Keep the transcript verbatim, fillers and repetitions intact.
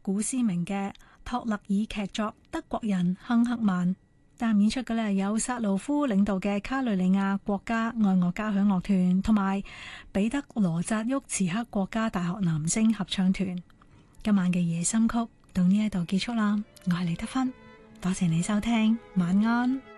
古斯明嘅托勒爾劇作《德國人亨克曼》。擔任演出嘅咧有薩魯夫領導嘅卡雷利亞國家愛樂交響樂團，同埋彼得羅扎沃茨克國家大學男聲合唱團。今晚嘅夜心曲到呢一度結束啦，我係李德芬，多謝你收聽，晚安。